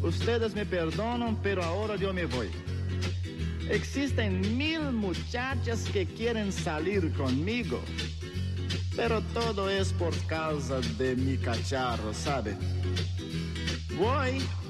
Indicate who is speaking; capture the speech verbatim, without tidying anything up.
Speaker 1: Ustedes me perdonan, pero ahora yo me voy. Existen mil muchachas que quieren salir conmigo, pero todo es por causa de mi cacharro, ¿sabe? Voy